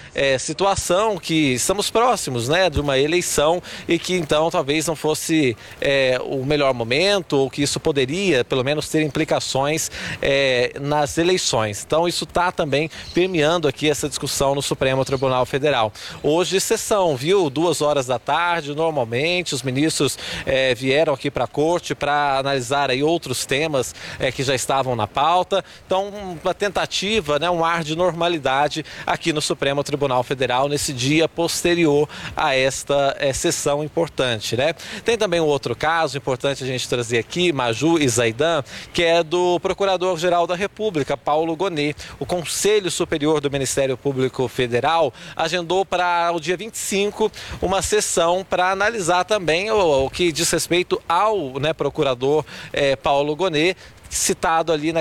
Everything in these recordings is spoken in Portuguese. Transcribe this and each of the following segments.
situação que estamos próximos, né, de uma eleição e que então talvez não fosse o melhor momento, ou que isso poderia pelo menos ter implicações nas eleições. Então isso está também permeando aqui essa discussão no Supremo Tribunal Federal. Hoje sessão, viu? 2 horas da tarde, normalmente os ministros vieram aqui para a corte para analisar aí outros temas que já estavam na pauta. Então uma tentativa, né, um ar de normalidade aqui no Supremo Tribunal Federal nesse dia posterior a esta sessão importante, né? Tem também um outro caso importante a gente trazer aqui, Maju e Zaidan, que é do Procurador-Geral da República, Paulo Gonet. O Conselho Superior do Ministério Público Federal agendou para o dia 25 uma sessão para analisar também o que diz respeito ao procurador Paulo Gonet, citado ali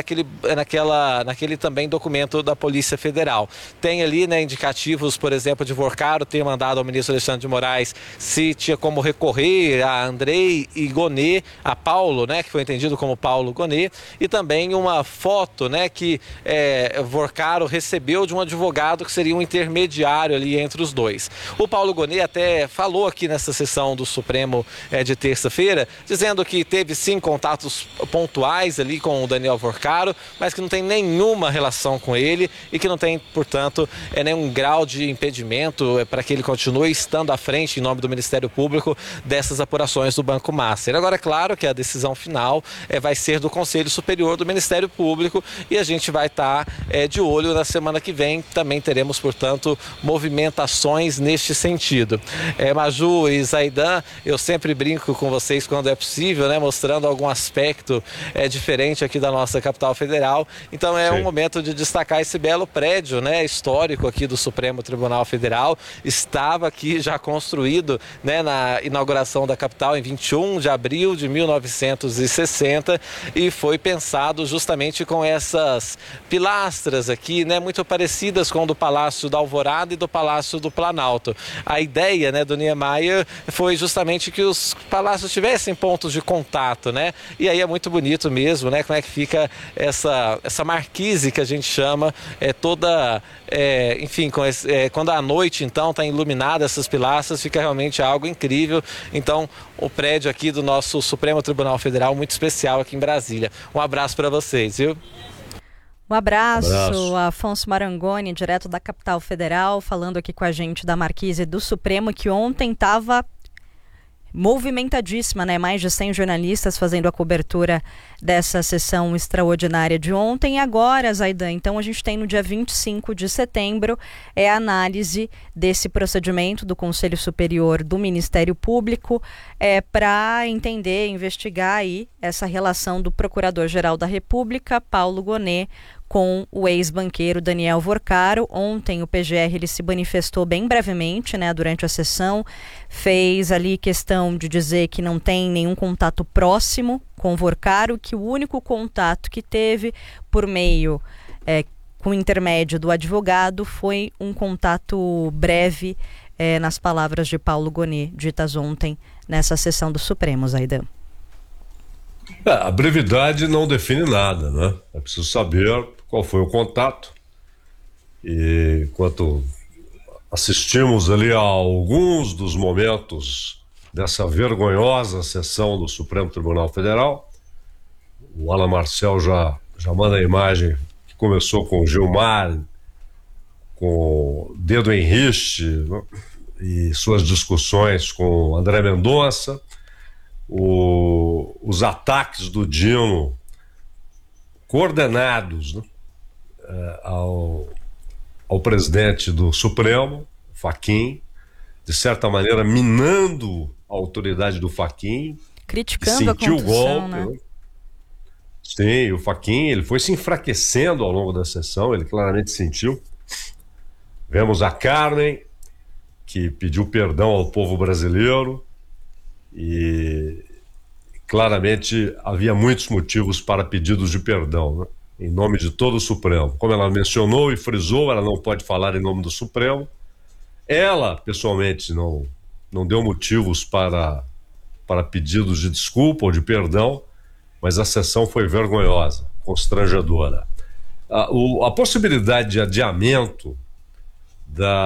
naquele também documento da Polícia Federal. Tem ali, né, indicativos, por exemplo, de Vorcaro ter mandado ao ministro Alexandre de Moraes se tinha como recorrer a Andrei e Gonet, a Paulo, né, que foi entendido como Paulo Gonet, e também uma foto, né, que Vorcaro recebeu de um advogado que seria um intermediário ali entre os dois. O Paulo Gonet até falou aqui nessa sessão do Supremo de terça-feira, dizendo que teve sim contatos pontuais ali com o Daniel Vorcaro, mas que não tem nenhuma relação com ele e que não tem, portanto, nenhum grau de impedimento para que ele continue estando à frente, em nome do Ministério Público, dessas apurações do Banco Master. Agora, é claro que a decisão final vai ser do Conselho Superior do Ministério Público e a gente vai estar de olho na semana que vem. Também teremos, portanto, movimentações neste sentido. Maju e Zaidan, eu sempre brinco com vocês quando é possível, né, mostrando algum aspecto diferente aqui da nossa capital federal. Então um momento de destacar esse belo prédio, né, histórico aqui do Supremo Tribunal Federal. Estava aqui já construído, né, na inauguração da capital em 21 de abril de 1960 e foi pensado justamente com essas pilastras aqui, né, muito parecidas com o do Palácio da Alvorada e do Palácio do Planalto. A ideia, né, do Niemeyer foi justamente que os palácios tivessem pontos de contato, né, e aí é muito bonito mesmo, né? Como é que fica essa marquise que a gente chama, toda, enfim, quando à noite então está iluminada essas pilastras, fica realmente algo incrível. Então, o prédio aqui do nosso Supremo Tribunal Federal, muito especial aqui em Brasília. Um abraço para vocês, viu? Um abraço, Afonso Marangoni, direto da capital federal, falando aqui com a gente da marquise do Supremo, que ontem estava movimentadíssima, né? Mais de 100 jornalistas fazendo a cobertura dessa sessão extraordinária de ontem. E agora, Zaidan, então a gente tem no dia 25 de setembro a análise desse procedimento do Conselho Superior do Ministério Público para entender, investigar aí essa relação do Procurador-Geral da República, Paulo Gonet, com o ex-banqueiro Daniel Vorcaro. Ontem o PGR ele se manifestou bem brevemente, né, durante a sessão, fez ali questão de dizer que não tem nenhum contato próximo com Vorcaro, que o único contato que teve por meio, com o intermédio do advogado, foi um contato breve, nas palavras de Paulo Gonet, ditas ontem nessa sessão do Supremo, Zaidan. A brevidade não define nada, né? É preciso saber qual foi o contato. E enquanto assistimos ali a alguns dos momentos dessa vergonhosa sessão do Supremo Tribunal Federal, o Alan Marcel já manda a imagem que começou com o Gilmar, com dedo em riste, né? E suas discussões com André Mendonça, os ataques do Dino coordenados, né, ao presidente do Supremo, Fachin, de certa maneira minando a autoridade do Fachin, criticando a condução, o golpe, né? Sim, o Fachin, ele foi se enfraquecendo ao longo da sessão, ele claramente sentiu. Vemos a Carmen, que pediu perdão ao povo brasileiro, e claramente havia muitos motivos para pedidos de perdão, né? Em nome de todo o Supremo. Como ela mencionou e frisou, ela não pode falar em nome do Supremo. Ela, pessoalmente, não deu motivos para pedidos de desculpa ou de perdão, mas a sessão foi vergonhosa, constrangedora. A possibilidade de adiamento